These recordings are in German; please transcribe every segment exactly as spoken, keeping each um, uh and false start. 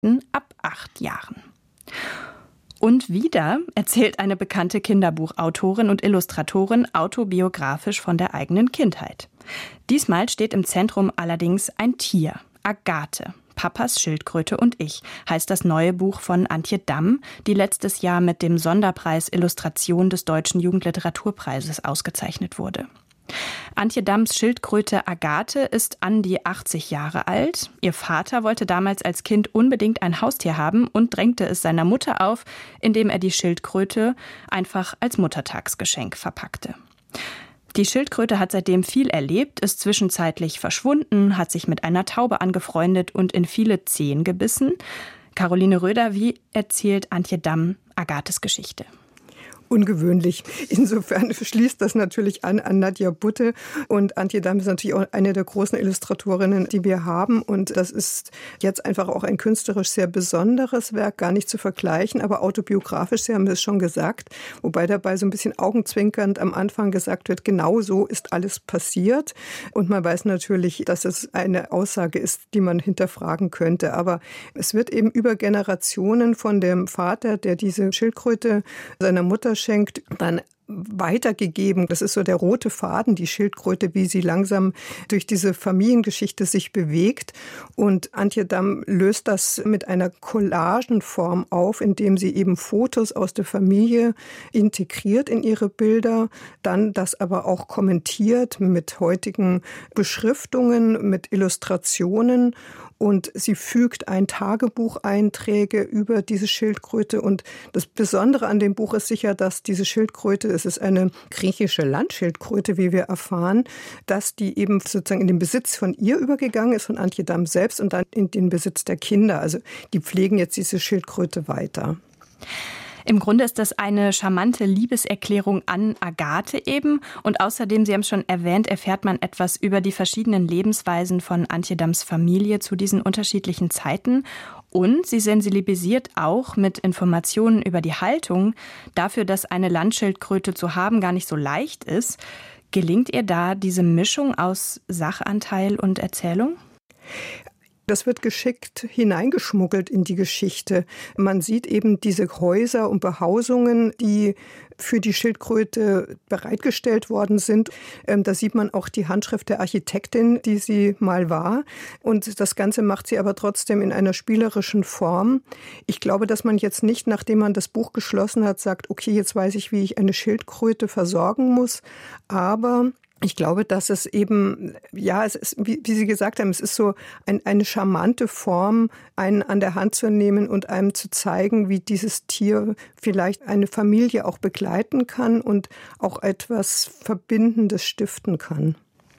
ab acht Jahren. Und wieder erzählt eine bekannte Kinderbuchautorin und Illustratorin autobiografisch von der eigenen Kindheit. Diesmal steht im Zentrum allerdings ein Tier, Agathe. Papas Schildkröte und ich heißt das neue Buch von Antje Damm, die letztes Jahr mit dem Sonderpreis Illustration des Deutschen Jugendliteraturpreises ausgezeichnet wurde. Antje Damms Schildkröte Agathe ist an die achtzig Jahre alt. Ihr Vater wollte damals als Kind unbedingt ein Haustier haben und drängte es seiner Mutter auf, indem er die Schildkröte einfach als Muttertagsgeschenk verpackte. Die Schildkröte hat seitdem viel erlebt, ist zwischenzeitlich verschwunden, hat sich mit einer Taube angefreundet und in viele Zehen gebissen. Caroline Röder, wie erzählt Antje Damm Agathes Geschichte? Ungewöhnlich. Insofern schließt das natürlich an an Nadja Butte. Und Antje Damm ist natürlich auch eine der großen Illustratorinnen, die wir haben. Und das ist jetzt einfach auch ein künstlerisch sehr besonderes Werk, gar nicht zu vergleichen, aber autobiografisch, Sie haben es schon gesagt. Wobei dabei so ein bisschen augenzwinkernd am Anfang gesagt wird, genau so ist alles passiert. Und man weiß natürlich, dass es eine Aussage ist, die man hinterfragen könnte. Aber es wird eben über Generationen von dem Vater, der diese Schildkröte seiner Mutter schenkt, dann weitergegeben. Das ist so der rote Faden, die Schildkröte, wie sie langsam durch diese Familiengeschichte sich bewegt. Und Antje Damm löst das mit einer Collagenform auf, indem sie eben Fotos aus der Familie integriert in ihre Bilder, dann das aber auch kommentiert mit heutigen Beschriftungen, mit Illustrationen. Und sie fügt ein Tagebucheinträge über diese Schildkröte. Und das Besondere an dem Buch ist sicher, dass diese Schildkröte, es ist eine griechische Landschildkröte, wie wir erfahren, dass die eben sozusagen in den Besitz von ihr übergegangen ist, von Antje Damm selbst, und dann in den Besitz der Kinder. Also die pflegen jetzt diese Schildkröte weiter. Im Grunde ist das eine charmante Liebeserklärung an Agathe eben. Und außerdem, Sie haben es schon erwähnt, erfährt man etwas über die verschiedenen Lebensweisen von Antje Damms Familie zu diesen unterschiedlichen Zeiten. Und sie sensibilisiert auch mit Informationen über die Haltung dafür, dass eine Landschildkröte zu haben gar nicht so leicht ist. Gelingt ihr da diese Mischung aus Sachanteil und Erzählung? Das wird geschickt hineingeschmuggelt in die Geschichte. Man sieht eben diese Häuser und Behausungen, die für die Schildkröte bereitgestellt worden sind. Da sieht man auch die Handschrift der Architektin, die sie mal war. Und das Ganze macht sie aber trotzdem in einer spielerischen Form. Ich glaube, dass man jetzt nicht, nachdem man das Buch geschlossen hat, sagt, okay, jetzt weiß ich, wie ich eine Schildkröte versorgen muss. Aber ich glaube, dass es eben, ja, es ist, wie, wie Sie gesagt haben, es ist so ein, eine charmante Form, einen an der Hand zu nehmen und einem zu zeigen, wie dieses Tier vielleicht eine Familie auch begleiten kann und auch etwas Verbindendes stiften kann.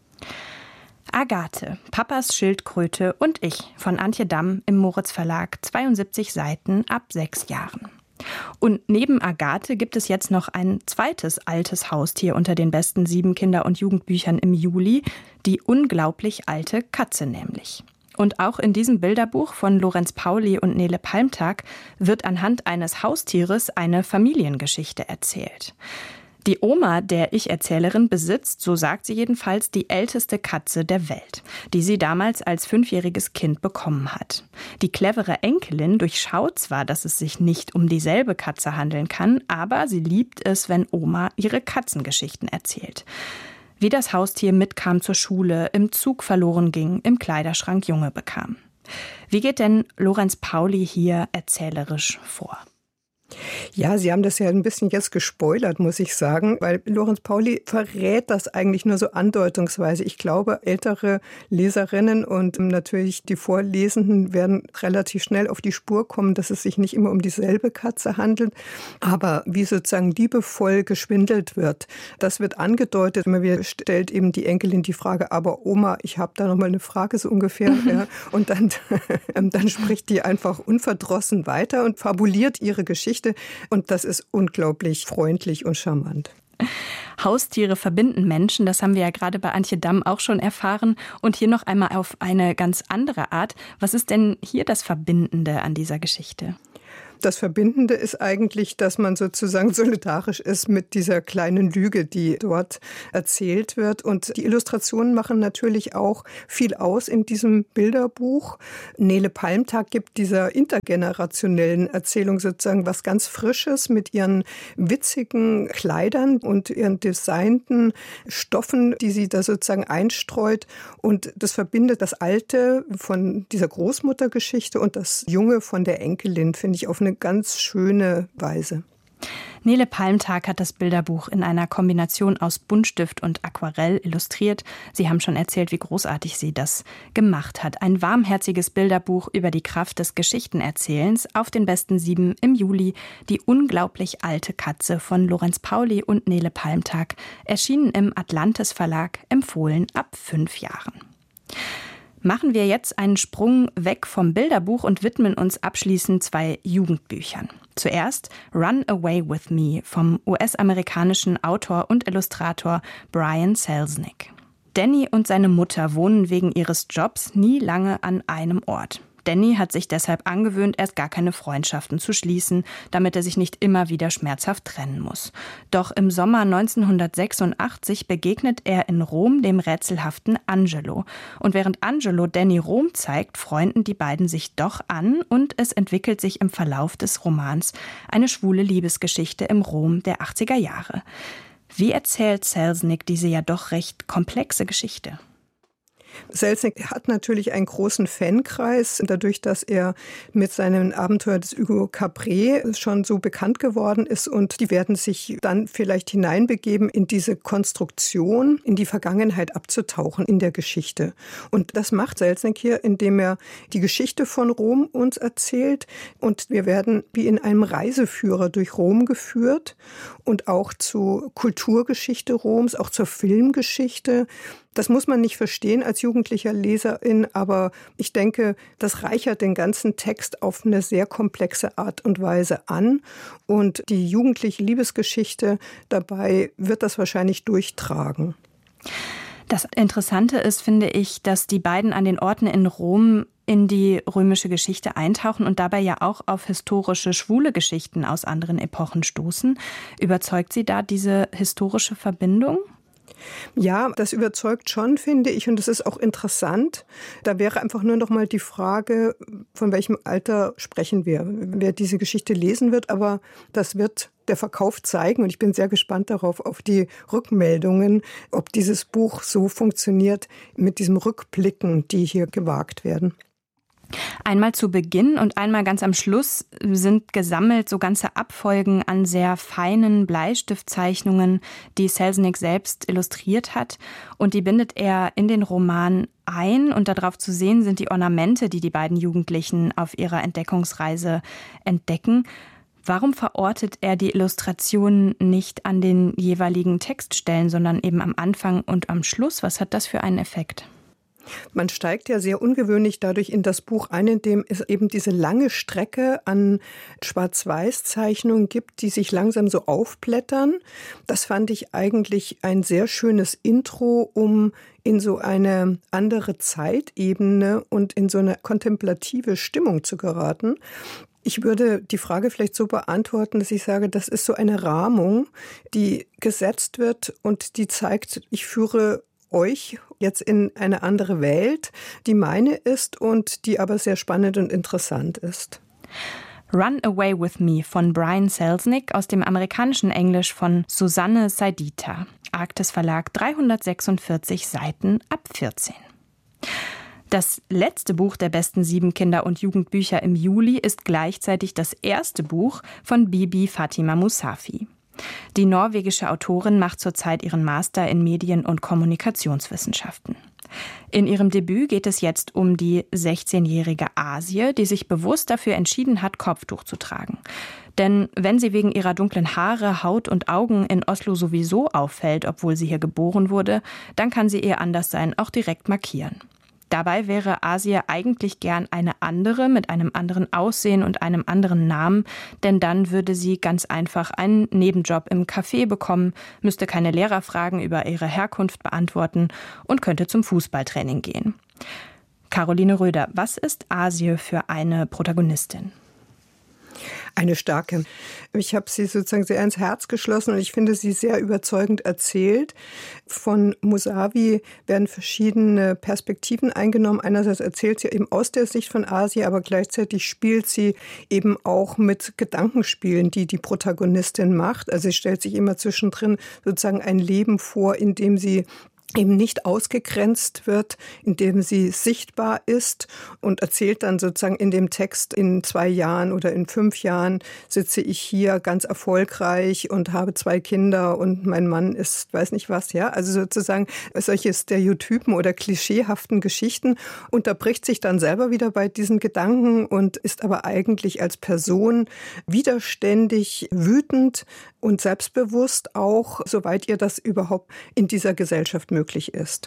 Agathe, Papas Schildkröte und ich von Antje Damm im Moritz Verlag, zweiundsiebzig Seiten ab sechs Jahren. Und neben Agathe gibt es jetzt noch ein zweites altes Haustier unter den besten sieben Kinder- und Jugendbüchern im Juli, die unglaublich alte Katze nämlich. Und auch in diesem Bilderbuch von Lorenz Pauli und Nele Palmtag wird anhand eines Haustieres eine Familiengeschichte erzählt. Die Oma der Ich-Erzählerin besitzt, so sagt sie jedenfalls, die älteste Katze der Welt, die sie damals als fünfjähriges Kind bekommen hat. Die clevere Enkelin durchschaut zwar, dass es sich nicht um dieselbe Katze handeln kann, aber sie liebt es, wenn Oma ihre Katzengeschichten erzählt. Wie das Haustier mitkam zur Schule, im Zug verloren ging, im Kleiderschrank Junge bekam. Wie geht denn Lorenz Pauli hier erzählerisch vor? Ja, Sie haben das ja ein bisschen jetzt gespoilert, muss ich sagen, weil Lorenz Pauli verrät das eigentlich nur so andeutungsweise. Ich glaube, ältere Leserinnen und natürlich die Vorlesenden werden relativ schnell auf die Spur kommen, dass es sich nicht immer um dieselbe Katze handelt. Aber wie sozusagen liebevoll geschwindelt wird, das wird angedeutet. Immer wieder stellt eben die Enkelin die Frage, aber Oma, ich habe da noch mal eine Frage so ungefähr. Ja. Und dann, dann spricht die einfach unverdrossen weiter und fabuliert ihre Geschichte. Und das ist unglaublich freundlich und charmant. Haustiere verbinden Menschen, das haben wir ja gerade bei Antje Damm auch schon erfahren. Und hier noch einmal auf eine ganz andere Art. Was ist denn hier das Verbindende an dieser Geschichte? Das Verbindende ist eigentlich, dass man sozusagen solidarisch ist mit dieser kleinen Lüge, die dort erzählt wird. Und die Illustrationen machen natürlich auch viel aus in diesem Bilderbuch. Nele Palmtag gibt dieser intergenerationellen Erzählung sozusagen was ganz Frisches mit ihren witzigen Kleidern und ihren designten Stoffen, die sie da sozusagen einstreut. Und das verbindet das Alte von dieser Großmuttergeschichte und das Junge von der Enkelin, finde ich, auf eine ganz schöne Weise. Nele Palmtag hat das Bilderbuch in einer Kombination aus Buntstift und Aquarell illustriert. Sie haben schon erzählt, wie großartig sie das gemacht hat. Ein warmherziges Bilderbuch über die Kraft des Geschichtenerzählens auf den besten sieben im Juli. Die unglaublich alte Katze von Lorenz Pauli und Nele Palmtag, erschienen im Atlantis Verlag, empfohlen ab fünf Jahren. Machen wir jetzt einen Sprung weg vom Bilderbuch und widmen uns abschließend zwei Jugendbüchern. Zuerst Run Away With Me vom U S-amerikanischen Autor und Illustrator Brian Selznick. Danny und seine Mutter wohnen wegen ihres Jobs nie lange an einem Ort. Danny hat sich deshalb angewöhnt, erst gar keine Freundschaften zu schließen, damit er sich nicht immer wieder schmerzhaft trennen muss. Doch im Sommer neunzehnhundertsechsundachtzig begegnet er in Rom dem rätselhaften Angelo. Und während Angelo Danny Rom zeigt, freunden die beiden sich doch an und es entwickelt sich im Verlauf des Romans eine schwule Liebesgeschichte im Rom der achtziger Jahre. Wie erzählt Selznick diese ja doch recht komplexe Geschichte? Selznick hat natürlich einen großen Fankreis, dadurch, dass er mit seinem Abenteuer des Hugo Cabret schon so bekannt geworden ist, und die werden sich dann vielleicht hineinbegeben in diese Konstruktion, in die Vergangenheit abzutauchen in der Geschichte. Und das macht Selznick hier, indem er die Geschichte von Rom uns erzählt, und wir werden wie in einem Reiseführer durch Rom geführt und auch zur Kulturgeschichte Roms, auch zur Filmgeschichte. Das muss man nicht verstehen als jugendlicher Leserin, aber ich denke, das reichert den ganzen Text auf eine sehr komplexe Art und Weise an. Und die jugendliche Liebesgeschichte dabei wird das wahrscheinlich durchtragen. Das Interessante ist, finde ich, dass die beiden an den Orten in Rom in die römische Geschichte eintauchen und dabei ja auch auf historische schwule Geschichten aus anderen Epochen stoßen. Überzeugt Sie da diese historische Verbindung? Ja, das überzeugt schon, finde ich, und das ist auch interessant. Da wäre einfach nur noch mal die Frage, von welchem Alter sprechen wir, wer diese Geschichte lesen wird, aber das wird der Verkauf zeigen, und ich bin sehr gespannt darauf, auf die Rückmeldungen, ob dieses Buch so funktioniert mit diesem Rückblicken, die hier gewagt werden. Einmal zu Beginn und einmal ganz am Schluss sind gesammelt so ganze Abfolgen an sehr feinen Bleistiftzeichnungen, die Selznick selbst illustriert hat. Und die bindet er in den Roman ein. Und darauf zu sehen sind die Ornamente, die die beiden Jugendlichen auf ihrer Entdeckungsreise entdecken. Warum verortet er die Illustrationen nicht an den jeweiligen Textstellen, sondern eben am Anfang und am Schluss? Was hat das für einen Effekt? Man steigt ja sehr ungewöhnlich dadurch in das Buch ein, in dem es eben diese lange Strecke an Schwarz-Weiß-Zeichnungen gibt, die sich langsam so aufblättern. Das fand ich eigentlich ein sehr schönes Intro, um in so eine andere Zeitebene und in so eine kontemplative Stimmung zu geraten. Ich würde die Frage vielleicht so beantworten, dass ich sage, das ist so eine Rahmung, die gesetzt wird und die zeigt, ich führe euch jetzt in eine andere Welt, die meine ist und die aber sehr spannend und interessant ist. Run Away With Me von Brian Selznick aus dem amerikanischen Englisch von Susanne Saidita. Arktis Verlag, dreihundertsechsundvierzig Seiten ab vierzehn. Das letzte Buch der besten sieben Kinder- und Jugendbücher im Juli ist gleichzeitig das erste Buch von Bibi Fatima Musafi. Die norwegische Autorin macht zurzeit ihren Master in Medien- und Kommunikationswissenschaften. In ihrem Debüt geht es jetzt um die sechzehnjährige Asie, die sich bewusst dafür entschieden hat, Kopftuch zu tragen. Denn wenn sie wegen ihrer dunklen Haare, Haut und Augen in Oslo sowieso auffällt, obwohl sie hier geboren wurde, dann kann sie ihr Anderssein auch direkt markieren. Dabei wäre Asie eigentlich gern eine andere, mit einem anderen Aussehen und einem anderen Namen, denn dann würde sie ganz einfach einen Nebenjob im Café bekommen, müsste keine Lehrerfragen über ihre Herkunft beantworten und könnte zum Fußballtraining gehen. Caroline Röder, was ist Asie für eine Protagonistin? Eine starke. Ich habe sie sozusagen sehr ins Herz geschlossen und ich finde sie sehr überzeugend erzählt. Von Mousavi werden verschiedene Perspektiven eingenommen. Einerseits erzählt sie eben aus der Sicht von Asia, aber gleichzeitig spielt sie eben auch mit Gedankenspielen, die die Protagonistin macht. Also sie stellt sich immer zwischendrin sozusagen ein Leben vor, in dem sie eben nicht ausgegrenzt wird, indem sie sichtbar ist und erzählt dann sozusagen in dem Text, in zwei Jahren oder in fünf Jahren sitze ich hier ganz erfolgreich und habe zwei Kinder und mein Mann ist, weiß nicht was, ja, also sozusagen solche Stereotypen oder klischeehaften Geschichten, unterbricht sich dann selber wieder bei diesen Gedanken und ist aber eigentlich als Person widerständig, wütend und selbstbewusst auch, soweit ihr das überhaupt in dieser Gesellschaft möglich ist.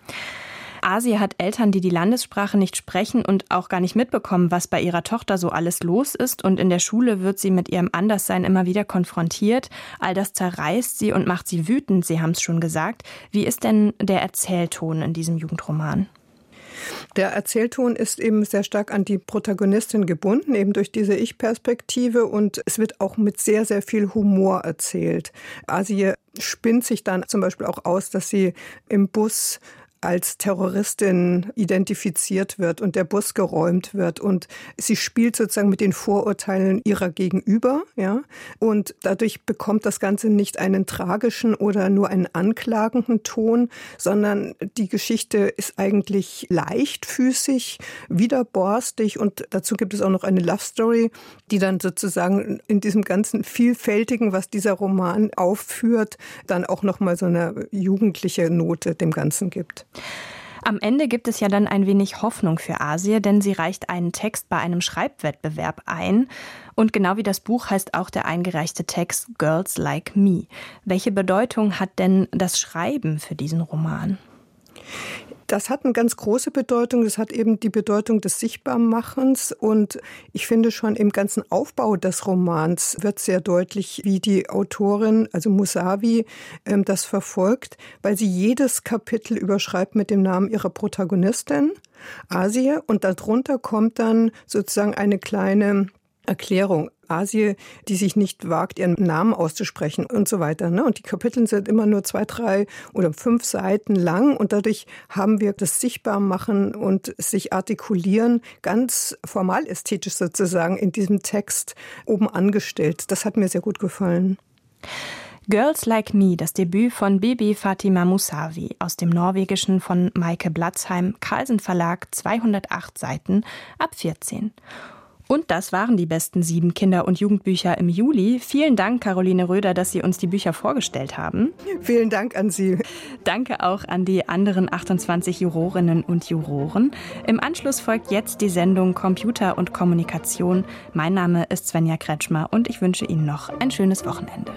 Asia hat Eltern, die die Landessprache nicht sprechen und auch gar nicht mitbekommen, was bei ihrer Tochter so alles los ist. Und in der Schule wird sie mit ihrem Anderssein immer wieder konfrontiert. All das zerreißt sie und macht sie wütend, Sie haben es schon gesagt. Wie ist denn der Erzählton in diesem Jugendroman? Der Erzählton ist eben sehr stark an die Protagonistin gebunden, eben durch diese Ich-Perspektive, und es wird auch mit sehr, sehr viel Humor erzählt. Asia spinnt sich dann zum Beispiel auch aus, dass sie im Bus als Terroristin identifiziert wird und der Bus geräumt wird und sie spielt sozusagen mit den Vorurteilen ihrer Gegenüber, ja, und dadurch bekommt das Ganze nicht einen tragischen oder nur einen anklagenden Ton, sondern die Geschichte ist eigentlich leichtfüßig, widerborstig und dazu gibt es auch noch eine Love Story, die dann sozusagen in diesem ganzen Vielfältigen, was dieser Roman aufführt, dann auch noch mal so eine jugendliche Note dem Ganzen gibt. Am Ende gibt es ja dann ein wenig Hoffnung für Asia, denn sie reicht einen Text bei einem Schreibwettbewerb ein. Und genau wie das Buch heißt auch der eingereichte Text Girls Like Me. Welche Bedeutung hat denn das Schreiben für diesen Roman? Das hat eine ganz große Bedeutung. Das hat eben die Bedeutung des Sichtbarmachens. Und ich finde schon im ganzen Aufbau des Romans wird sehr deutlich, wie die Autorin, also Mousavi, das verfolgt, weil sie jedes Kapitel überschreibt mit dem Namen ihrer Protagonistin, Asia. Und darunter kommt dann sozusagen eine kleine Erklärung. Asia, die sich nicht wagt, ihren Namen auszusprechen und so weiter. Und die Kapitel sind immer nur zwei, drei oder fünf Seiten lang und dadurch haben wir das Sichtbarmachen und sich artikulieren ganz formalästhetisch sozusagen in diesem Text oben angestellt. Das hat mir sehr gut gefallen. Girls Like Me, das Debüt von Bibi Fatima Mousavi aus dem norwegischen von Maike Blatzheim, Carlsen Verlag, zweihundertacht Seiten, ab vierzehn. Und das waren die besten sieben Kinder- und Jugendbücher im Juli. Vielen Dank, Caroline Röder, dass Sie uns die Bücher vorgestellt haben. Vielen Dank an Sie. Danke auch an die anderen achtundzwanzig Jurorinnen und Juroren. Im Anschluss folgt jetzt die Sendung Computer und Kommunikation. Mein Name ist Svenja Kretschmer und ich wünsche Ihnen noch ein schönes Wochenende.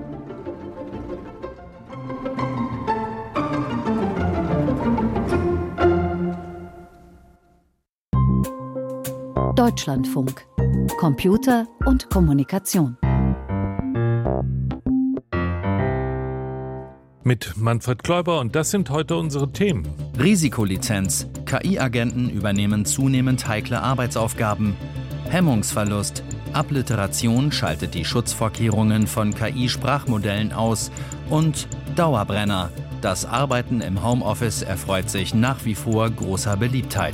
Deutschlandfunk. Computer und Kommunikation. Mit Manfred Kläuber und das sind heute unsere Themen. Risikolizenz. K I-Agenten übernehmen zunehmend heikle Arbeitsaufgaben. Hemmungsverlust. Abliteration schaltet die Schutzvorkehrungen von K I-Sprachmodellen aus. Und Dauerbrenner. Das Arbeiten im Homeoffice erfreut sich nach wie vor großer Beliebtheit.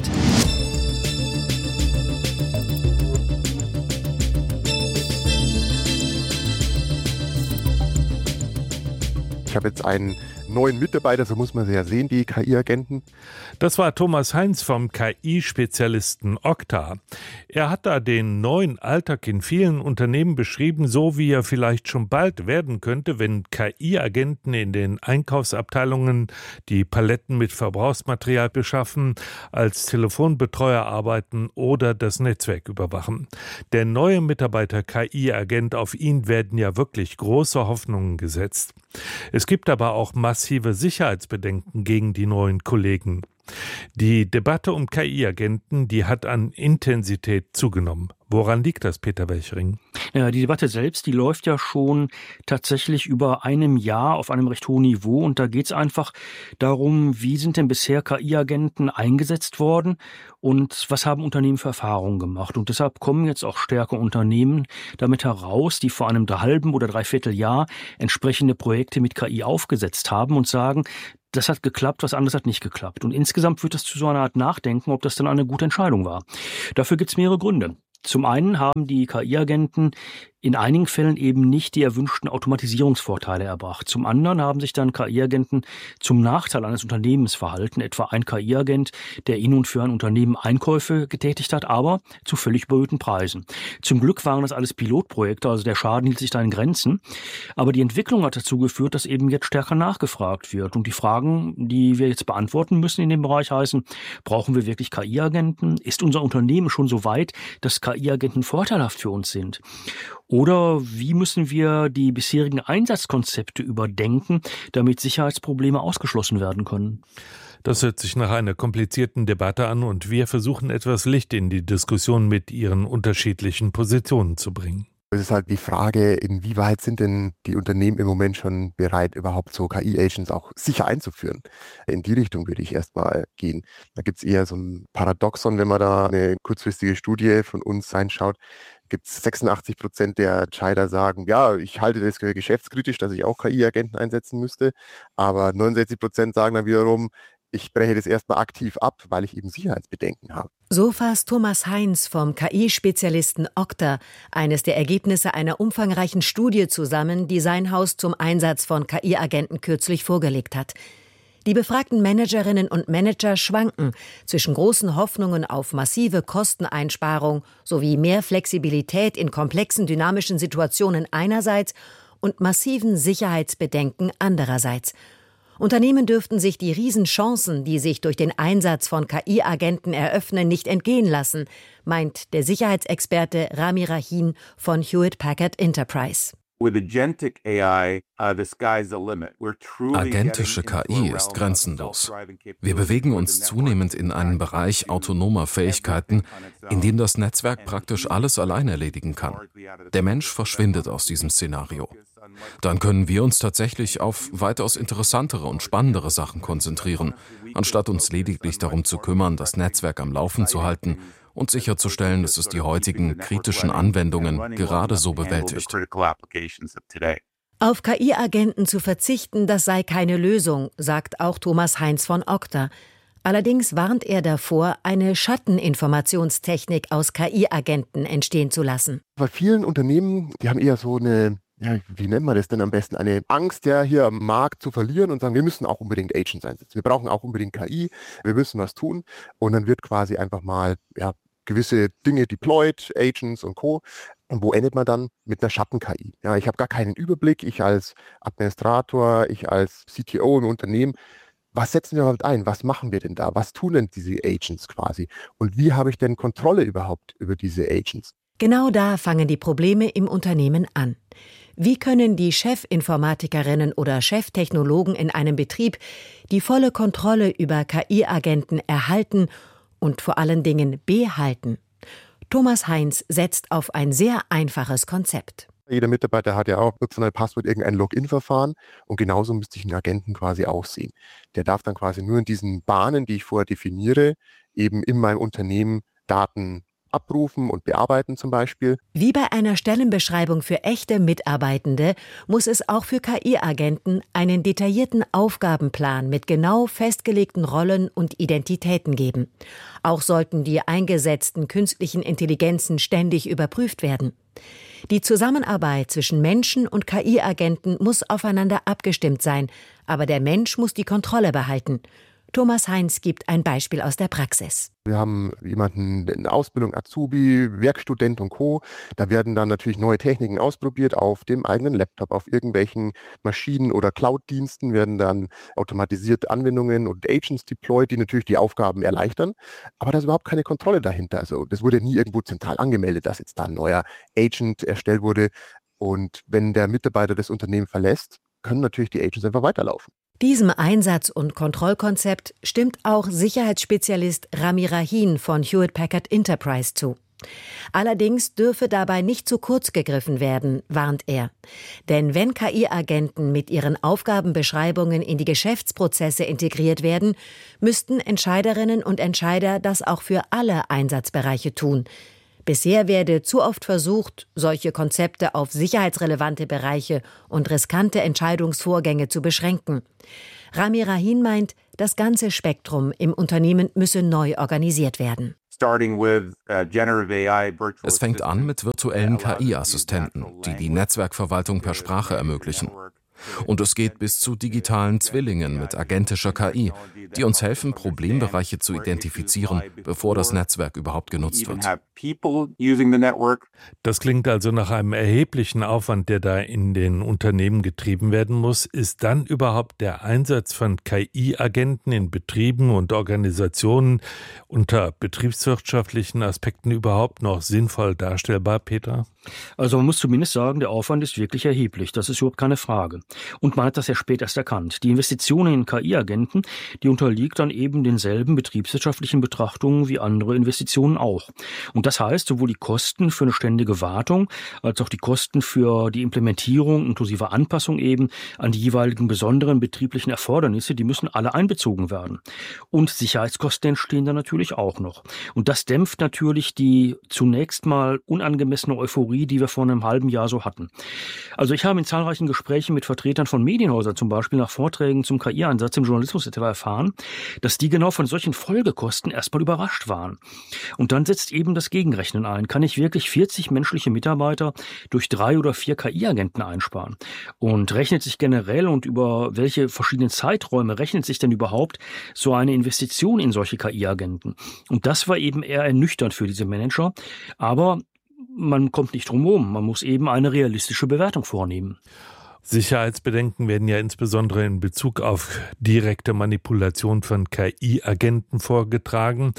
Ich habe jetzt einen neuen Mitarbeiter, so muss man sie ja sehen, die K I-Agenten. Das war Thomas Heinz vom K I-Spezialisten Okta. Er hat da den neuen Alltag in vielen Unternehmen beschrieben, so wie er vielleicht schon bald werden könnte, wenn K I-Agenten in den Einkaufsabteilungen die Paletten mit Verbrauchsmaterial beschaffen, als Telefonbetreuer arbeiten oder das Netzwerk überwachen. Der neue Mitarbeiter K I-Agent, auf ihn werden ja wirklich große Hoffnungen gesetzt. Es gibt aber auch massive Sicherheitsbedenken gegen die neuen Kollegen. Die Debatte um K I-Agenten, die hat an Intensität zugenommen. Woran liegt das, Peter Welchering? Ja, die Debatte selbst, die läuft ja schon tatsächlich über einem Jahr auf einem recht hohen Niveau. Und da geht es einfach darum, wie sind denn bisher K I-Agenten eingesetzt worden und was haben Unternehmen für Erfahrungen gemacht. Und deshalb kommen jetzt auch stärker Unternehmen damit heraus, die vor einem halben oder dreiviertel Jahr entsprechende Projekte mit K I aufgesetzt haben und sagen, das hat geklappt, was anderes hat nicht geklappt. Und insgesamt führt das zu so einer Art Nachdenken, ob das dann eine gute Entscheidung war. Dafür gibt es mehrere Gründe. Zum einen haben die K I-Agenten in einigen Fällen eben nicht die erwünschten Automatisierungsvorteile erbracht. Zum anderen haben sich dann K I-Agenten zum Nachteil eines Unternehmens verhalten, etwa ein K I-Agent, der in und für ein Unternehmen Einkäufe getätigt hat, aber zu völlig überhöhten Preisen. Zum Glück waren das alles Pilotprojekte, also der Schaden hielt sich da in Grenzen. Aber die Entwicklung hat dazu geführt, dass eben jetzt stärker nachgefragt wird. Und die Fragen, die wir jetzt beantworten müssen in dem Bereich heißen, brauchen wir wirklich K I-Agenten? Ist unser Unternehmen schon so weit, dass K I-Agenten vorteilhaft für uns sind? Oder wie müssen wir die bisherigen Einsatzkonzepte überdenken, damit Sicherheitsprobleme ausgeschlossen werden können? Das hört sich nach einer komplizierten Debatte an und wir versuchen etwas Licht in die Diskussion mit ihren unterschiedlichen Positionen zu bringen. Es ist halt die Frage, inwieweit sind denn die Unternehmen im Moment schon bereit, überhaupt so K I-Agents auch sicher einzuführen. In die Richtung würde ich erstmal gehen. Da gibt es eher so ein Paradoxon, wenn man da eine kurzfristige Studie von uns reinschaut, gibt es sechsundachtzig Prozent der Entscheider sagen, ja, ich halte das für geschäftskritisch, dass ich auch K I-Agenten einsetzen müsste. Aber neunundsechzig Prozent sagen dann wiederum, ich breche das erstmal aktiv ab, weil ich eben Sicherheitsbedenken habe. So fasst Thomas Heinz vom K I-Spezialisten Okta eines der Ergebnisse einer umfangreichen Studie zusammen, die sein Haus zum Einsatz von K I-Agenten kürzlich vorgelegt hat. Die befragten Managerinnen und Manager schwanken zwischen großen Hoffnungen auf massive Kosteneinsparung sowie mehr Flexibilität in komplexen, dynamischen Situationen einerseits und massiven Sicherheitsbedenken andererseits. Unternehmen dürften sich die Riesenchancen, die sich durch den Einsatz von K I-Agenten eröffnen, nicht entgehen lassen, meint der Sicherheitsexperte Rami Rahin von Hewlett Packard Enterprise. Agentische K I ist grenzenlos. Wir bewegen uns zunehmend in einen Bereich autonomer Fähigkeiten, in dem das Netzwerk praktisch alles allein erledigen kann. Der Mensch verschwindet aus diesem Szenario. Dann können wir uns tatsächlich auf weitaus interessantere und spannendere Sachen konzentrieren, anstatt uns lediglich darum zu kümmern, das Netzwerk am Laufen zu halten und sicherzustellen, dass es die heutigen kritischen Anwendungen gerade so bewältigt. Auf K I-Agenten zu verzichten, das sei keine Lösung, sagt auch Thomas Heinz von Okta. Allerdings warnt er davor, eine Schatteninformationstechnik aus K I-Agenten entstehen zu lassen. Bei vielen Unternehmen, die haben eher so eine, ja, wie nennt man das denn am besten, eine Angst, ja, hier am Markt zu verlieren und sagen, wir müssen auch unbedingt Agents einsetzen. Wir brauchen auch unbedingt K I, wir müssen was tun. Und dann wird quasi einfach mal, ja, gewisse Dinge deployed, Agents und Co. Und wo endet man dann? Mit einer Schatten-K I. Ja, ich habe gar keinen Überblick, ich als Administrator, ich als C T O im Unternehmen. Was setzen wir überhaupt ein? Was machen wir denn da? Was tun denn diese Agents quasi? Und wie habe ich denn Kontrolle überhaupt über diese Agents? Genau da fangen die Probleme im Unternehmen an. Wie können die Chefinformatikerinnen oder Cheftechnologen in einem Betrieb die volle Kontrolle über K I-Agenten erhalten und vor allen Dingen behalten? Thomas Heinz setzt auf ein sehr einfaches Konzept. Jeder Mitarbeiter hat ja auch Nutzer- und Passwort irgendein Login-Verfahren und genauso müsste ich einen Agenten quasi auch sehen. Der darf dann quasi nur in diesen Bahnen, die ich vorher definiere, eben in meinem Unternehmen Daten abrufen und bearbeiten zum Beispiel. Wie bei einer Stellenbeschreibung für echte Mitarbeitende muss es auch für K I-Agenten einen detaillierten Aufgabenplan mit genau festgelegten Rollen und Identitäten geben. Auch sollten die eingesetzten künstlichen Intelligenzen ständig überprüft werden. Die Zusammenarbeit zwischen Menschen und K I-Agenten muss aufeinander abgestimmt sein, aber der Mensch muss die Kontrolle behalten. Thomas Heinz gibt ein Beispiel aus der Praxis. Wir haben jemanden in Ausbildung, Azubi, Werkstudent und Co. Da werden dann natürlich neue Techniken ausprobiert auf dem eigenen Laptop, auf irgendwelchen Maschinen oder Cloud-Diensten werden dann automatisiert Anwendungen und Agents deployed, die natürlich die Aufgaben erleichtern. Aber da ist überhaupt keine Kontrolle dahinter. Also das wurde nie irgendwo zentral angemeldet, dass jetzt da ein neuer Agent erstellt wurde. Und wenn der Mitarbeiter das Unternehmen verlässt, können natürlich die Agents einfach weiterlaufen. Diesem Einsatz- und Kontrollkonzept stimmt auch Sicherheitsspezialist Rami Rahin von Hewlett Packard Enterprise zu. Allerdings dürfe dabei nicht zu kurz gegriffen werden, warnt er. Denn wenn K I-Agenten mit ihren Aufgabenbeschreibungen in die Geschäftsprozesse integriert werden, müssten Entscheiderinnen und Entscheider das auch für alle Einsatzbereiche tun. Bisher werde zu oft versucht, solche Konzepte auf sicherheitsrelevante Bereiche und riskante Entscheidungsvorgänge zu beschränken. Rami Rahin meint, das ganze Spektrum im Unternehmen müsse neu organisiert werden. Es fängt an mit virtuellen K I-Assistenten, die die Netzwerkverwaltung per Sprache ermöglichen. Und es geht bis zu digitalen Zwillingen mit agentischer K I, die uns helfen, Problembereiche zu identifizieren, bevor das Netzwerk überhaupt genutzt wird. Das klingt also nach einem erheblichen Aufwand, der da in den Unternehmen getrieben werden muss. Ist dann überhaupt der Einsatz von K I-Agenten in Betrieben und Organisationen unter betriebswirtschaftlichen Aspekten überhaupt noch sinnvoll darstellbar, Peter? Also man muss zumindest sagen, der Aufwand ist wirklich erheblich. Das ist überhaupt keine Frage. Und man hat das ja spät erst erkannt. Die Investitionen in K I-Agenten, die unterliegt dann eben denselben betriebswirtschaftlichen Betrachtungen wie andere Investitionen auch. Und das heißt, sowohl die Kosten für eine ständige Wartung als auch die Kosten für die Implementierung inklusive Anpassung eben an die jeweiligen besonderen betrieblichen Erfordernisse, die müssen alle einbezogen werden. Und Sicherheitskosten entstehen dann natürlich auch noch. Und das dämpft natürlich die zunächst mal unangemessene Euphorie, die wir vor einem halben Jahr so hatten. Also ich habe in zahlreichen Gesprächen mit Vertretern von Medienhäusern zum Beispiel nach Vorträgen zum K I-Einsatz im Journalismus etwa erfahren, dass die genau von solchen Folgekosten erstmal überrascht waren. Und dann setzt eben das Gegenrechnen ein. Kann ich wirklich vierzig menschliche Mitarbeiter durch drei oder vier K I-Agenten einsparen? Und rechnet sich generell und über welche verschiedenen Zeiträume rechnet sich denn überhaupt so eine Investition in solche K I-Agenten? Und das war eben eher ernüchternd für diese Manager. Aber man kommt nicht drum herum. Man muss eben eine realistische Bewertung vornehmen. Sicherheitsbedenken werden ja insbesondere in Bezug auf direkte Manipulation von K I-Agenten vorgetragen.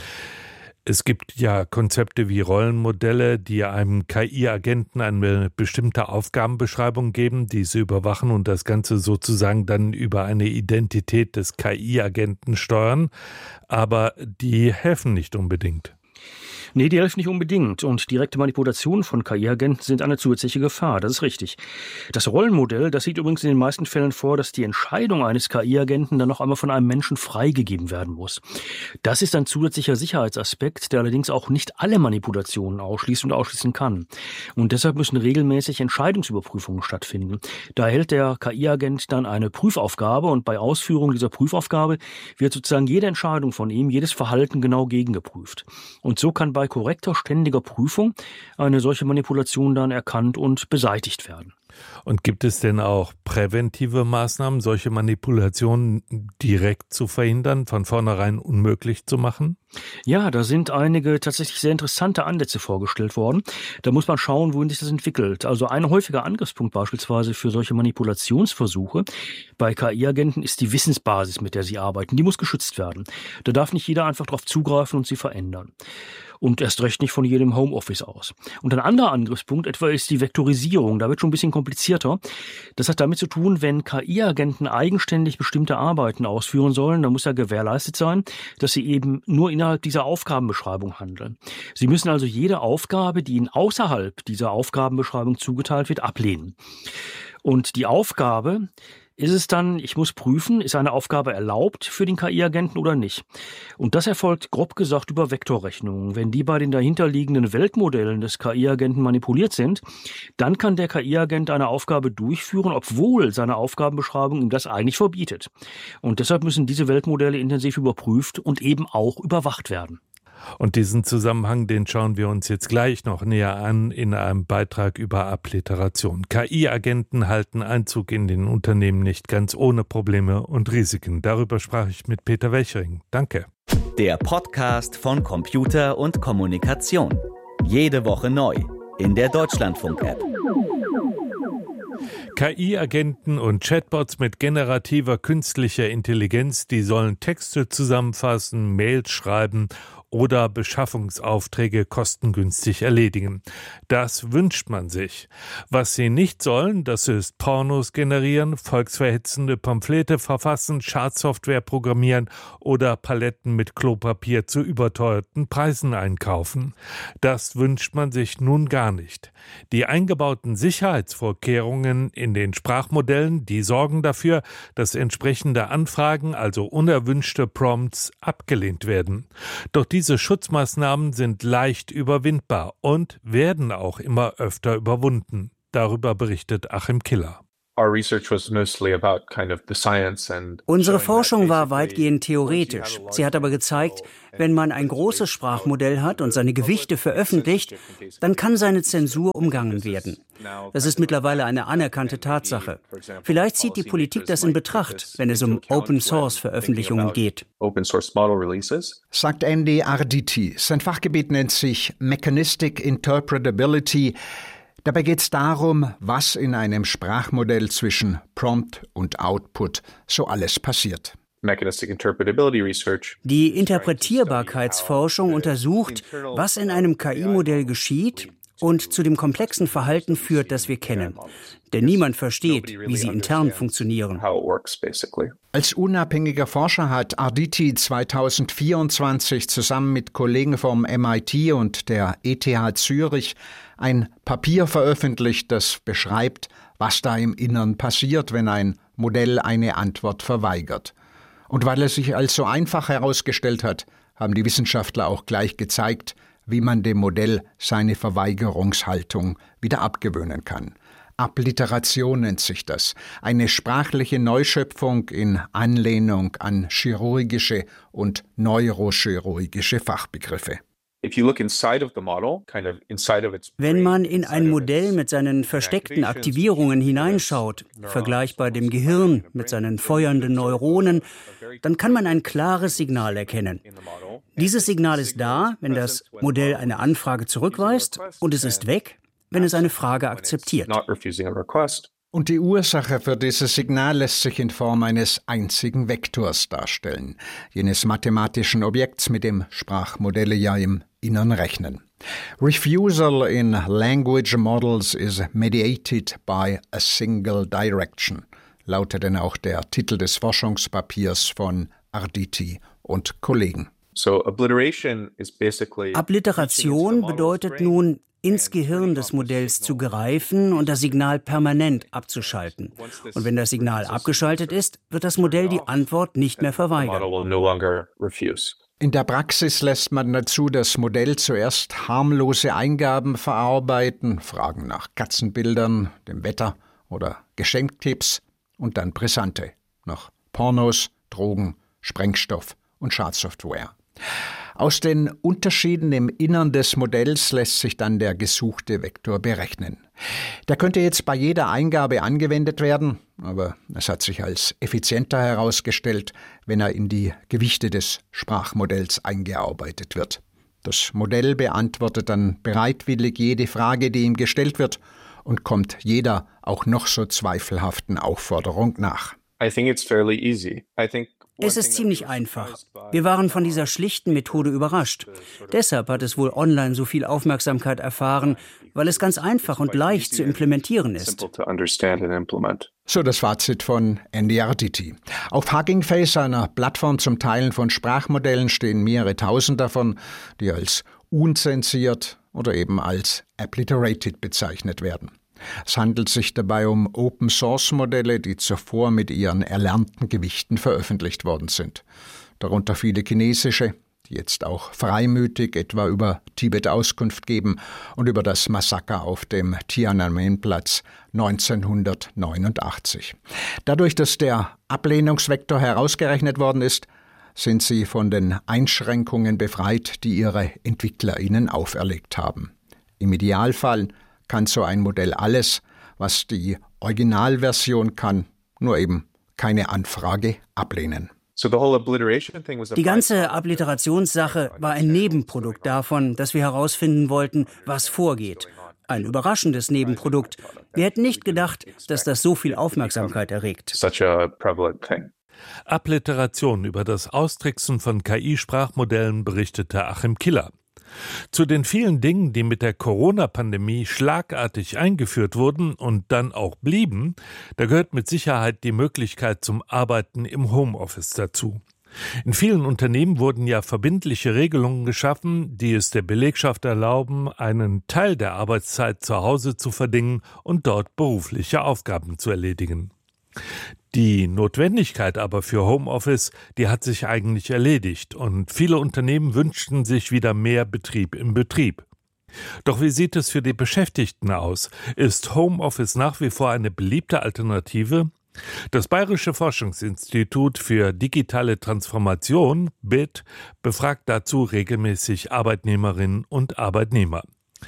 Es gibt ja Konzepte wie Rollenmodelle, die einem K I-Agenten eine bestimmte Aufgabenbeschreibung geben, diese überwachen und das Ganze sozusagen dann über eine Identität des K I-Agenten steuern. Aber die helfen nicht unbedingt. Nee, die helfen nicht unbedingt. Und direkte Manipulationen von K I-Agenten sind eine zusätzliche Gefahr. Das ist richtig. Das Rollenmodell, das sieht übrigens in den meisten Fällen vor, dass die Entscheidung eines K I-Agenten dann noch einmal von einem Menschen freigegeben werden muss. Das ist ein zusätzlicher Sicherheitsaspekt, der allerdings auch nicht alle Manipulationen ausschließt und ausschließen kann. Und deshalb müssen regelmäßig Entscheidungsüberprüfungen stattfinden. Da erhält der K I-Agent dann eine Prüfaufgabe und bei Ausführung dieser Prüfaufgabe wird sozusagen jede Entscheidung von ihm, jedes Verhalten genau gegengeprüft. Und so kann bei korrekter, ständiger Prüfung eine solche Manipulation dann erkannt und beseitigt werden. Und gibt es denn auch präventive Maßnahmen, solche Manipulationen direkt zu verhindern, von vornherein unmöglich zu machen? Ja, da sind einige tatsächlich sehr interessante Ansätze vorgestellt worden. Da muss man schauen, wohin sich das entwickelt. Also ein häufiger Angriffspunkt beispielsweise für solche Manipulationsversuche bei K I-Agenten ist die Wissensbasis, mit der sie arbeiten. Die muss geschützt werden. Da darf nicht jeder einfach drauf zugreifen und sie verändern. Und erst recht nicht von jedem Homeoffice aus. Und ein anderer Angriffspunkt etwa ist die Vektorisierung. Da wird schon ein bisschen komplizierter. Das hat damit zu tun, wenn K I-Agenten eigenständig bestimmte Arbeiten ausführen sollen, dann muss ja gewährleistet sein, dass sie eben nur innerhalb dieser Aufgabenbeschreibung handeln. Sie müssen also jede Aufgabe, die ihnen außerhalb dieser Aufgabenbeschreibung zugeteilt wird, ablehnen. Und die Aufgabe ist es dann, ich muss prüfen, ist eine Aufgabe erlaubt für den K I-Agenten oder nicht. Und das erfolgt grob gesagt über Vektorrechnungen. Wenn die bei den dahinterliegenden Weltmodellen des K I-Agenten manipuliert sind, dann kann der K I-Agent eine Aufgabe durchführen, obwohl seine Aufgabenbeschreibung ihm das eigentlich verbietet. Und deshalb müssen diese Weltmodelle intensiv überprüft und eben auch überwacht werden. Und diesen Zusammenhang, den schauen wir uns jetzt gleich noch näher an in einem Beitrag über Abliteration. K I-Agenten halten Einzug in den Unternehmen nicht ganz ohne Probleme und Risiken. Darüber sprach ich mit Peter Welchering. Danke. Der Podcast von Computer und Kommunikation. Jede Woche neu in der Deutschlandfunk-App. K I-Agenten und Chatbots mit generativer künstlicher Intelligenz, die sollen Texte zusammenfassen, Mails schreiben oder Beschaffungsaufträge kostengünstig erledigen. Das wünscht man sich. Was sie nicht sollen, das ist Pornos generieren, volksverhetzende Pamphlete verfassen, Schadsoftware programmieren oder Paletten mit Klopapier zu überteuerten Preisen einkaufen. Das wünscht man sich nun gar nicht. Die eingebauten Sicherheitsvorkehrungen in den Sprachmodellen, die sorgen dafür, dass entsprechende Anfragen, also unerwünschte Prompts, abgelehnt werden. Doch diese Schutzmaßnahmen sind leicht überwindbar und werden auch immer öfter überwunden. Darüber berichtet Achim Killer. Unsere Forschung war weitgehend theoretisch. Sie hat aber gezeigt, wenn man ein großes Sprachmodell hat und seine Gewichte veröffentlicht, dann kann seine Zensur umgangen werden. Das ist mittlerweile eine anerkannte Tatsache. Vielleicht zieht die Politik das in Betracht, wenn es um Open-Source-Veröffentlichungen geht. Sagt Andy Arditi. Sein Fachgebiet nennt sich Mechanistic Interpretability. Dabei geht es darum, was in einem Sprachmodell zwischen Prompt und Output so alles passiert. Die Interpretierbarkeitsforschung untersucht, was in einem K I-Modell geschieht und zu dem komplexen Verhalten führt, das wir kennen. Denn niemand versteht, wie sie intern funktionieren. Als unabhängiger Forscher hat Arditi zweitausendvierundzwanzig zusammen mit Kollegen vom M I T und der E T H Zürich ein Papier veröffentlicht, das beschreibt, was da im Innern passiert, wenn ein Modell eine Antwort verweigert. Und weil es sich als so einfach herausgestellt hat, haben die Wissenschaftler auch gleich gezeigt, wie man dem Modell seine Verweigerungshaltung wieder abgewöhnen kann. Abliteration nennt sich das, eine sprachliche Neuschöpfung in Anlehnung an chirurgische und neurochirurgische Fachbegriffe. Wenn man in ein Modell mit seinen versteckten Aktivierungen hineinschaut, vergleichbar dem Gehirn mit seinen feuernden Neuronen, dann kann man ein klares Signal erkennen. Dieses Signal ist da, wenn das Modell eine Anfrage zurückweist, und es ist weg, wenn es eine Frage akzeptiert. Und die Ursache für dieses Signal lässt sich in Form eines einzigen Vektors darstellen, jenes mathematischen Objekts, mit dem Sprachmodelle ja im Innern rechnen. Refusal in language models is mediated by a single direction, lautet denn auch der Titel des Forschungspapiers von Arditi und Kollegen. Abliteration bedeutet nun, ins Gehirn des Modells zu greifen und das Signal permanent abzuschalten. Und wenn das Signal abgeschaltet ist, wird das Modell die Antwort nicht mehr verweigern. In der Praxis lässt man dazu das Modell zuerst harmlose Eingaben verarbeiten, Fragen nach Katzenbildern, dem Wetter oder Geschenktipps, und dann brisante, noch Pornos, Drogen, Sprengstoff und Schadsoftware. Aus den Unterschieden im Innern des Modells lässt sich dann der gesuchte Vektor berechnen. Der könnte jetzt bei jeder Eingabe angewendet werden, aber es hat sich als effizienter herausgestellt, wenn er in die Gewichte des Sprachmodells eingearbeitet wird. Das Modell beantwortet dann bereitwillig jede Frage, die ihm gestellt wird, und kommt jeder auch noch so zweifelhaften Aufforderung nach. I think it's fairly easy. I think Es ist ziemlich einfach. Wir waren von dieser schlichten Methode überrascht. Deshalb hat es wohl online so viel Aufmerksamkeit erfahren, weil es ganz einfach und leicht zu implementieren ist. So das Fazit von Andy Arditi. Auf Hugging Face, einer Plattform zum Teilen von Sprachmodellen, stehen mehrere tausend davon, die als unzensiert oder eben als abliterated bezeichnet werden. Es handelt sich dabei um Open-Source-Modelle, die zuvor mit ihren erlernten Gewichten veröffentlicht worden sind. Darunter viele chinesische, die jetzt auch freimütig etwa über Tibet Auskunft geben und über das Massaker auf dem Tiananmen-Platz neunzehnhundertneunundachtzig. Dadurch, dass der Ablehnungsvektor herausgerechnet worden ist, sind sie von den Einschränkungen befreit, die ihre Entwickler ihnen auferlegt haben. Im Idealfall kann so ein Modell alles, was die Originalversion kann, nur eben keine Anfrage ablehnen. Die ganze Abliterationssache war ein Nebenprodukt davon, dass wir herausfinden wollten, was vorgeht. Ein überraschendes Nebenprodukt. Wir hätten nicht gedacht, dass das so viel Aufmerksamkeit erregt. Abliteration über das Austricksen von K I-Sprachmodellen berichtete Achim Killer. Zu den vielen Dingen, die mit der Corona-Pandemie schlagartig eingeführt wurden und dann auch blieben, da gehört mit Sicherheit die Möglichkeit zum Arbeiten im Homeoffice dazu. In vielen Unternehmen wurden ja verbindliche Regelungen geschaffen, die es der Belegschaft erlauben, einen Teil der Arbeitszeit zu Hause zu verdingen und dort berufliche Aufgaben zu erledigen. Die Notwendigkeit aber für Homeoffice, die hat sich eigentlich erledigt und viele Unternehmen wünschten sich wieder mehr Betrieb im Betrieb. Doch wie sieht es für die Beschäftigten aus? Ist Homeoffice nach wie vor eine beliebte Alternative? Das Bayerische Forschungsinstitut für digitale Transformation, B I T, befragt dazu regelmäßig Arbeitnehmerinnen und Arbeitnehmer.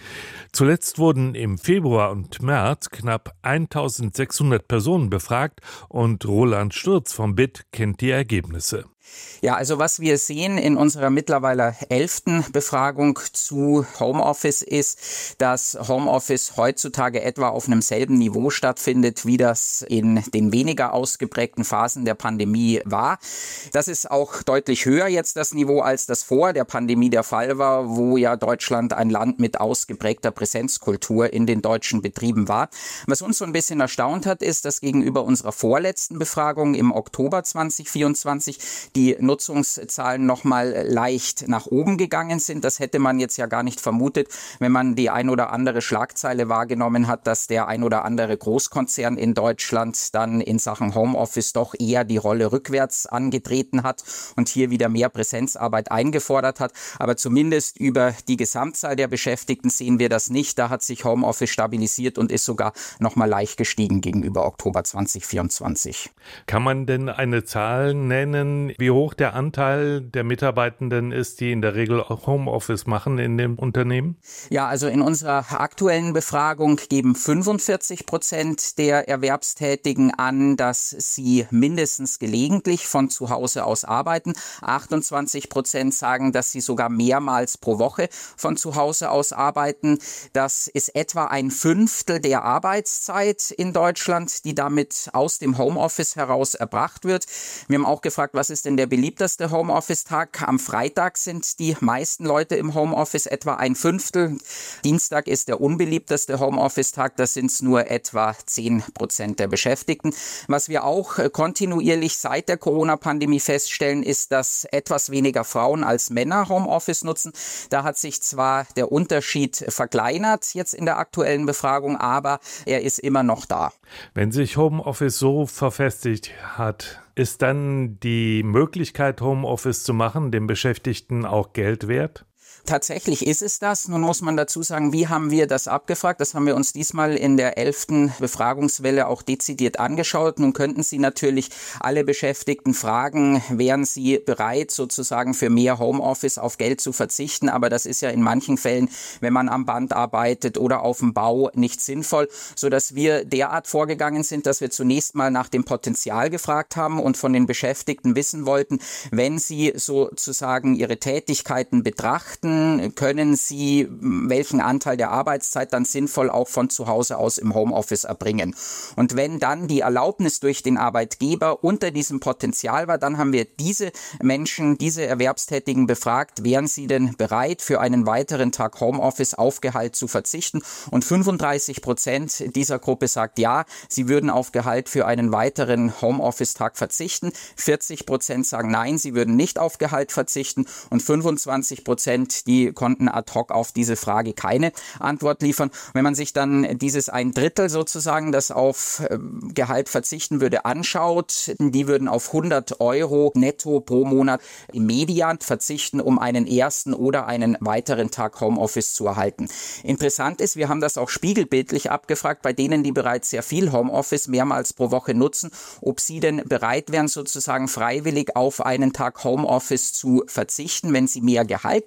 Zuletzt wurden im Februar und März knapp eintausendsechshundert Personen befragt und Roland Sturz vom B I T kennt die Ergebnisse. Ja, also was wir sehen in unserer mittlerweile elften Befragung zu Homeoffice ist, dass Homeoffice heutzutage etwa auf einem selben Niveau stattfindet, wie das in den weniger ausgeprägten Phasen der Pandemie war. Das ist auch deutlich höher jetzt das Niveau, als das vor der Pandemie der Fall war, wo ja Deutschland ein Land mit ausgeprägter Präsenzkultur in den deutschen Betrieben war. Was uns so ein bisschen erstaunt hat, ist, dass gegenüber unserer vorletzten Befragung im Oktober zweitausendvierundzwanzig die die Nutzungszahlen noch mal leicht nach oben gegangen sind. Das hätte man jetzt ja gar nicht vermutet, wenn man die ein oder andere Schlagzeile wahrgenommen hat, dass der ein oder andere Großkonzern in Deutschland dann in Sachen Homeoffice doch eher die Rolle rückwärts angetreten hat und hier wieder mehr Präsenzarbeit eingefordert hat. Aber zumindest über die Gesamtzahl der Beschäftigten sehen wir das nicht. Da hat sich Homeoffice stabilisiert und ist sogar noch mal leicht gestiegen gegenüber Oktober zweitausendvierundzwanzig. Kann man denn eine Zahl nennen, wie hoch der Anteil der Mitarbeitenden ist, die in der Regel auch Homeoffice machen in dem Unternehmen? Ja, also in unserer aktuellen Befragung geben fünfundvierzig Prozent der Erwerbstätigen an, dass sie mindestens gelegentlich von zu Hause aus arbeiten. achtundzwanzig Prozent sagen, dass sie sogar mehrmals pro Woche von zu Hause aus arbeiten. Das ist etwa ein Fünftel der Arbeitszeit in Deutschland, die damit aus dem Homeoffice heraus erbracht wird. Wir haben auch gefragt, was ist denn der beliebteste Homeoffice-Tag? Am Freitag sind die meisten Leute im Homeoffice, etwa ein Fünftel. Dienstag ist der unbeliebteste Homeoffice-Tag, das sind es nur etwa zehn Prozent der Beschäftigten. Was wir auch kontinuierlich seit der Corona-Pandemie feststellen, ist, dass etwas weniger Frauen als Männer Homeoffice nutzen. Da hat sich zwar der Unterschied verkleinert jetzt in der aktuellen Befragung, aber er ist immer noch da. Wenn sich Homeoffice so verfestigt hat, ist dann die Möglichkeit, Homeoffice zu machen, den Beschäftigten auch Geld wert? Tatsächlich ist es das. Nun muss man dazu sagen, wie haben wir das abgefragt? Das haben wir uns diesmal in der elften Befragungswelle auch dezidiert angeschaut. Nun könnten Sie natürlich alle Beschäftigten fragen, wären Sie bereit, sozusagen für mehr Homeoffice auf Geld zu verzichten? Aber das ist ja in manchen Fällen, wenn man am Band arbeitet oder auf dem Bau, nicht sinnvoll, sodass wir derart vorgegangen sind, dass wir zunächst mal nach dem Potenzial gefragt haben und von den Beschäftigten wissen wollten, wenn sie sozusagen ihre Tätigkeiten betrachten, können Sie welchen Anteil der Arbeitszeit dann sinnvoll auch von zu Hause aus im Homeoffice erbringen. Und wenn dann die Erlaubnis durch den Arbeitgeber unter diesem Potenzial war, dann haben wir diese Menschen, diese Erwerbstätigen befragt, wären sie denn bereit, für einen weiteren Tag Homeoffice auf Gehalt zu verzichten? Und fünfunddreißig Prozent dieser Gruppe sagt ja, sie würden auf Gehalt für einen weiteren Homeoffice-Tag verzichten. vierzig Prozent sagen nein, sie würden nicht auf Gehalt verzichten und fünfundzwanzig Prozent die konnten ad hoc auf diese Frage keine Antwort liefern. Wenn man sich dann dieses ein Drittel sozusagen, das auf Gehalt verzichten würde, anschaut, die würden auf hundert Euro netto pro Monat im Median verzichten, um einen ersten oder einen weiteren Tag Homeoffice zu erhalten. Interessant ist, wir haben das auch spiegelbildlich abgefragt, bei denen, die bereits sehr viel Homeoffice mehrmals pro Woche nutzen, ob sie denn bereit wären, sozusagen freiwillig auf einen Tag Homeoffice zu verzichten, wenn sie mehr Gehalt bekommen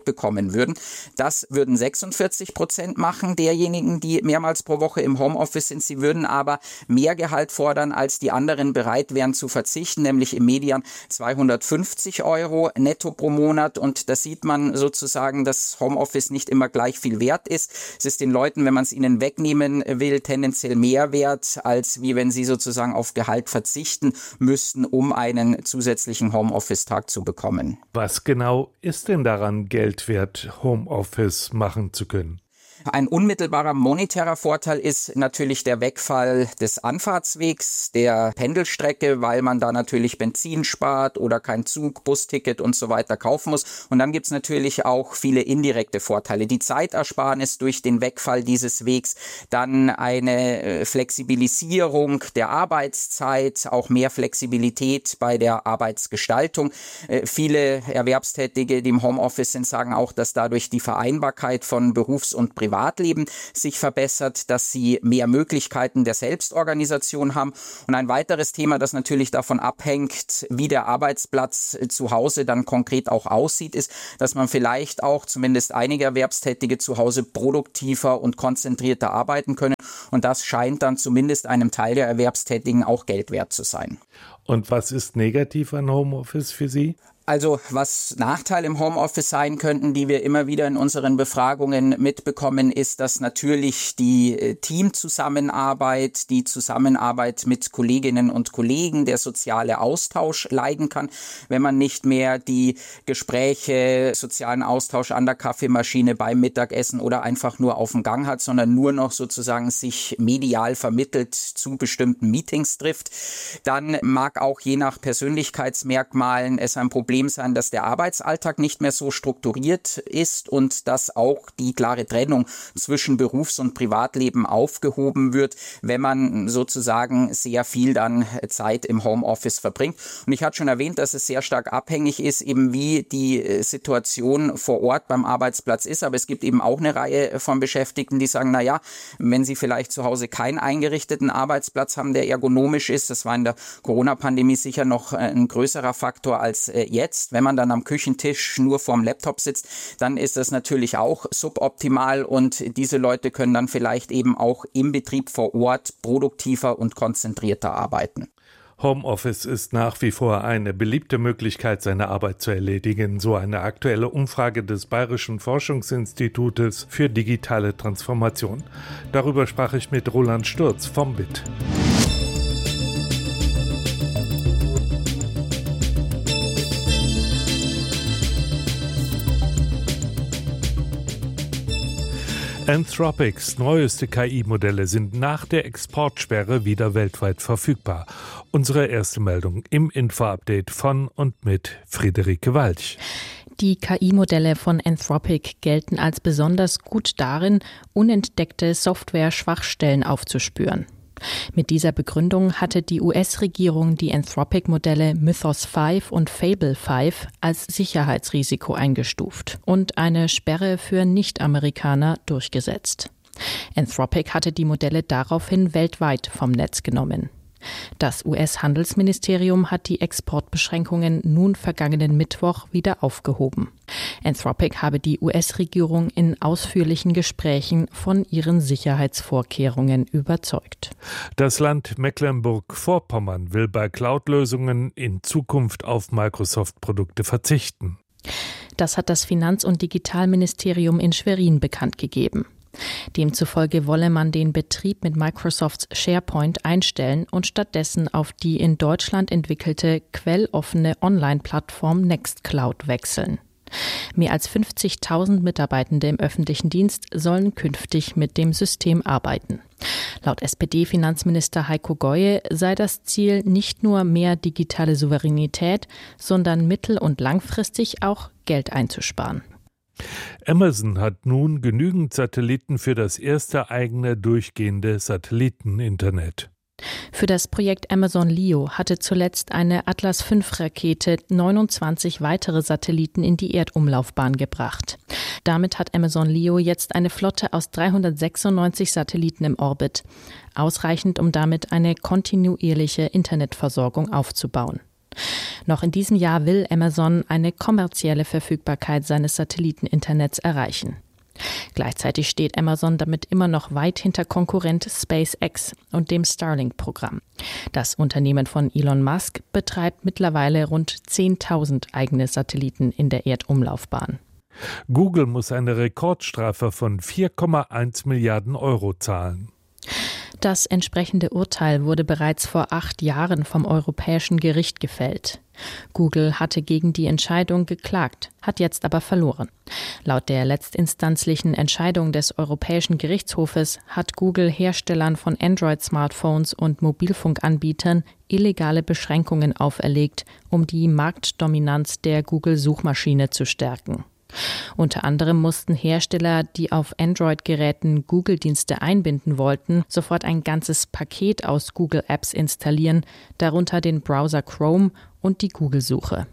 übernehmen würden. Das würden sechsundvierzig Prozent machen derjenigen, die mehrmals pro Woche im Homeoffice sind. Sie würden aber mehr Gehalt fordern, als die anderen bereit wären zu verzichten, nämlich im Median zweihundertfünfzig Euro netto pro Monat. Und da sieht man sozusagen, dass Homeoffice nicht immer gleich viel wert ist. Es ist den Leuten, wenn man es ihnen wegnehmen will, tendenziell mehr wert, als wie wenn sie sozusagen auf Gehalt verzichten müssten, um einen zusätzlichen Homeoffice-Tag zu bekommen. Was genau ist denn daran Geld wert, Homeoffice machen zu können? Ein unmittelbarer monetärer Vorteil ist natürlich der Wegfall des Anfahrtswegs, der Pendelstrecke, weil man da natürlich Benzin spart oder kein Zug, Busticket und so weiter kaufen muss. Und dann gibt es natürlich auch viele indirekte Vorteile. Die Zeitersparnis durch den Wegfall dieses Wegs, dann eine Flexibilisierung der Arbeitszeit, auch mehr Flexibilität bei der Arbeitsgestaltung. Viele Erwerbstätige, die im Homeoffice sind, sagen auch, dass dadurch die Vereinbarkeit von Berufs- und Privatleben Privatleben sich verbessert, dass sie mehr Möglichkeiten der Selbstorganisation haben. Und ein weiteres Thema, das natürlich davon abhängt, wie der Arbeitsplatz zu Hause dann konkret auch aussieht, ist, dass man vielleicht auch zumindest einige Erwerbstätige zu Hause produktiver und konzentrierter arbeiten können. Und das scheint dann zumindest einem Teil der Erwerbstätigen auch Geld wert zu sein. Und was ist negativ an Homeoffice für Sie? Also was Nachteile im Homeoffice sein könnten, die wir immer wieder in unseren Befragungen mitbekommen, ist, dass natürlich die Teamzusammenarbeit, die Zusammenarbeit mit Kolleginnen und Kollegen, der soziale Austausch leiden kann, wenn man nicht mehr die Gespräche, sozialen Austausch an der Kaffeemaschine beim Mittagessen oder einfach nur auf dem Gang hat, sondern nur noch sozusagen sich medial vermittelt zu bestimmten Meetings trifft. Dann mag auch je nach Persönlichkeitsmerkmalen es ein Problem sein, dass der Arbeitsalltag nicht mehr so strukturiert ist und dass auch die klare Trennung zwischen Berufs- und Privatleben aufgehoben wird, wenn man sozusagen sehr viel dann Zeit im Homeoffice verbringt. Und ich hatte schon erwähnt, dass es sehr stark abhängig ist, eben wie die Situation vor Ort beim Arbeitsplatz ist. Aber es gibt eben auch eine Reihe von Beschäftigten, die sagen, na ja, wenn sie vielleicht zu Hause keinen eingerichteten Arbeitsplatz haben, der ergonomisch ist, das war in der Corona-Pandemie sicher noch ein größerer Faktor als jetzt. Jetzt, wenn man dann am Küchentisch nur vorm Laptop sitzt, dann ist das natürlich auch suboptimal und diese Leute können dann vielleicht eben auch im Betrieb vor Ort produktiver und konzentrierter arbeiten. Homeoffice ist nach wie vor eine beliebte Möglichkeit, seine Arbeit zu erledigen, so eine aktuelle Umfrage des Bayerischen Forschungsinstitutes für digitale Transformation. Darüber sprach ich mit Roland Sturz vom B I T. Anthropics neueste K I-Modelle sind nach der Exportsperre wieder weltweit verfügbar. Unsere erste Meldung im Info-Update von und mit Friederike Walch. Die K I-Modelle von Anthropic gelten als besonders gut darin, unentdeckte Software-Schwachstellen aufzuspüren. Mit dieser Begründung hatte die U S-Regierung die Anthropic-Modelle Mythos fünf und Fable fünf als Sicherheitsrisiko eingestuft und eine Sperre für Nicht-Amerikaner durchgesetzt. Anthropic hatte die Modelle daraufhin weltweit vom Netz genommen. Das U S-Handelsministerium hat die Exportbeschränkungen nun vergangenen Mittwoch wieder aufgehoben. Anthropic habe die U S-Regierung in ausführlichen Gesprächen von ihren Sicherheitsvorkehrungen überzeugt. Das Land Mecklenburg-Vorpommern will bei Cloud-Lösungen in Zukunft auf Microsoft-Produkte verzichten. Das hat das Finanz- und Digitalministerium in Schwerin bekannt gegeben. Demzufolge wolle man den Betrieb mit Microsofts SharePoint einstellen und stattdessen auf die in Deutschland entwickelte quelloffene Online-Plattform Nextcloud wechseln. Mehr als fünfzigtausend Mitarbeitende im öffentlichen Dienst sollen künftig mit dem System arbeiten. Laut S P D-Finanzminister Heiko Goye sei das Ziel nicht nur mehr digitale Souveränität, sondern mittel- und langfristig auch Geld einzusparen. Amazon hat nun genügend Satelliten für das erste eigene durchgehende Satelliteninternet. Für das Projekt Amazon Leo hatte zuletzt eine Atlas fünf Rakete neunundzwanzig weitere Satelliten in die Erdumlaufbahn gebracht. Damit hat Amazon Leo jetzt eine Flotte aus dreihundertsechsundneunzig Satelliten im Orbit, ausreichend, um damit eine kontinuierliche Internetversorgung aufzubauen. Noch in diesem Jahr will Amazon eine kommerzielle Verfügbarkeit seines Satelliteninternets erreichen. Gleichzeitig steht Amazon damit immer noch weit hinter Konkurrent SpaceX und dem Starlink-Programm. Das Unternehmen von Elon Musk betreibt mittlerweile rund zehntausend eigene Satelliten in der Erdumlaufbahn. Google muss eine Rekordstrafe von vier Komma eins Milliarden Euro zahlen. Das entsprechende Urteil wurde bereits vor acht Jahren vom Europäischen Gericht gefällt. Google hatte gegen die Entscheidung geklagt, hat jetzt aber verloren. Laut der letztinstanzlichen Entscheidung des Europäischen Gerichtshofes hat Google Herstellern von Android-Smartphones und Mobilfunkanbietern illegale Beschränkungen auferlegt, um die Marktdominanz der Google-Suchmaschine zu stärken. Unter anderem mussten Hersteller, die auf Android-Geräten Google-Dienste einbinden wollten, sofort ein ganzes Paket aus Google-Apps installieren, darunter den Browser Chrome und die Google-Suche.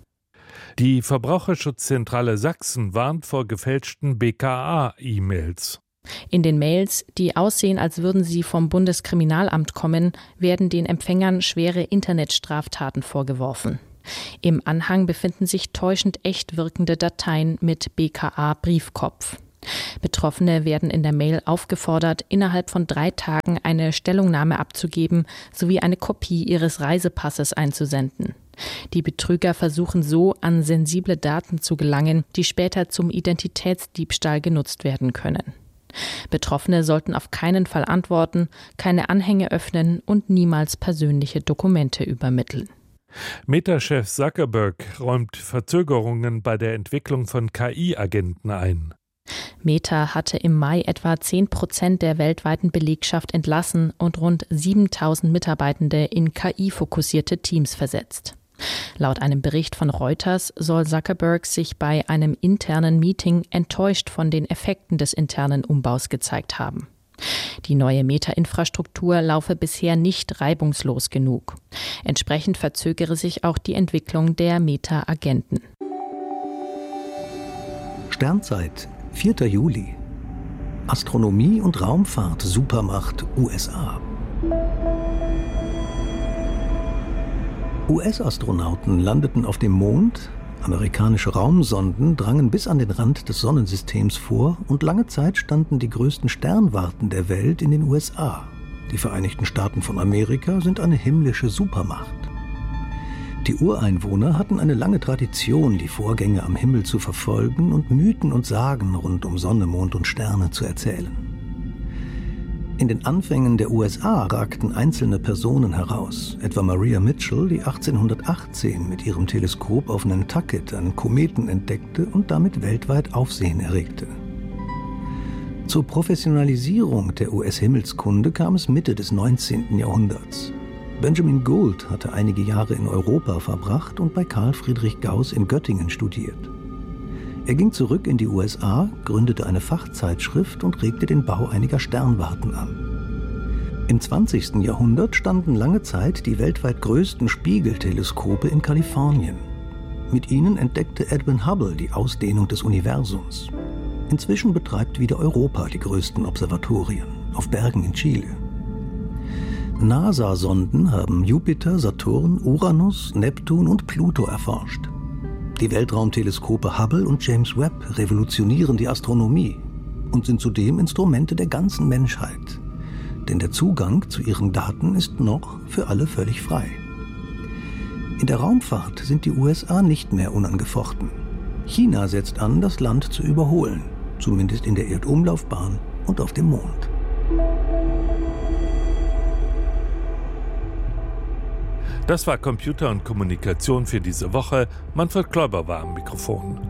Die Verbraucherschutzzentrale Sachsen warnt vor gefälschten B K A-E-Mails. In den Mails, die aussehen, als würden sie vom Bundeskriminalamt kommen, werden den Empfängern schwere Internetstraftaten vorgeworfen. Im Anhang befinden sich täuschend echt wirkende Dateien mit B K A-Briefkopf. Betroffene werden in der Mail aufgefordert, innerhalb von drei Tagen eine Stellungnahme abzugeben sowie eine Kopie ihres Reisepasses einzusenden. Die Betrüger versuchen so, an sensible Daten zu gelangen, die später zum Identitätsdiebstahl genutzt werden können. Betroffene sollten auf keinen Fall antworten, keine Anhänge öffnen und niemals persönliche Dokumente übermitteln. Meta-Chef Zuckerberg räumt Verzögerungen bei der Entwicklung von K I-Agenten ein. Meta hatte im Mai etwa zehn Prozent der weltweiten Belegschaft entlassen und rund siebentausend Mitarbeitende in K I-fokussierte Teams versetzt. Laut einem Bericht von Reuters soll Zuckerberg sich bei einem internen Meeting enttäuscht von den Effekten des internen Umbaus gezeigt haben. Die neue Meta-Infrastruktur laufe bisher nicht reibungslos genug. Entsprechend verzögere sich auch die Entwicklung der Meta-Agenten. Sternzeit, vierter Juli. Astronomie und Raumfahrt Supermacht U S A. U S-Astronauten landeten auf dem Mond, amerikanische Raumsonden drangen bis an den Rand des Sonnensystems vor und lange Zeit standen die größten Sternwarten der Welt in den U S A. Die Vereinigten Staaten von Amerika sind eine himmlische Supermacht. Die Ureinwohner hatten eine lange Tradition, die Vorgänge am Himmel zu verfolgen und Mythen und Sagen rund um Sonne, Mond und Sterne zu erzählen. In den Anfängen der U S A ragten einzelne Personen heraus, etwa Maria Mitchell, die achtzehnhundertachtzehn mit ihrem Teleskop auf Nantucket einen Kometen entdeckte und damit weltweit Aufsehen erregte. Zur Professionalisierung der U S-Himmelskunde kam es Mitte des neunzehnten Jahrhunderts. Benjamin Gould hatte einige Jahre in Europa verbracht und bei Carl Friedrich Gauss in Göttingen studiert. Er ging zurück in die U S A, gründete eine Fachzeitschrift und regte den Bau einiger Sternwarten an. Im zwanzigsten Jahrhundert standen lange Zeit die weltweit größten Spiegelteleskope in Kalifornien. Mit ihnen entdeckte Edwin Hubble die Ausdehnung des Universums. Inzwischen betreibt wieder Europa die größten Observatorien, auf Bergen in Chile. NASA-Sonden haben Jupiter, Saturn, Uranus, Neptun und Pluto erforscht. Die Weltraumteleskope Hubble und James Webb revolutionieren die Astronomie und sind zudem Instrumente der ganzen Menschheit. Denn der Zugang zu ihren Daten ist noch für alle völlig frei. In der Raumfahrt sind die U S A nicht mehr unangefochten. China setzt an, das Land zu überholen, zumindest in der Erdumlaufbahn und auf dem Mond. Das war Computer und Kommunikation für diese Woche. Manfred Kläuber war am Mikrofon.